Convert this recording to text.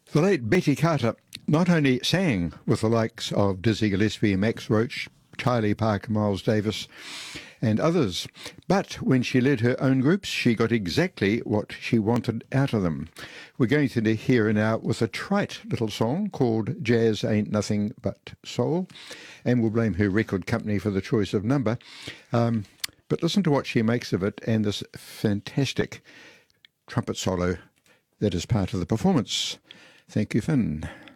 The late Betty Carter not only sang with the likes of Dizzy Gillespie, Max Roach, Charlie Parker, Miles Davis and others, but when she led her own groups, she got exactly what she wanted out of them. We're going to hear her now with a trite little song called Jazz Ain't Nothing But Soul, and we'll blame her record company for the choice of number. But listen to what she makes of it and this fantastic trumpet solo that is part of the performance. Thank you, Finn.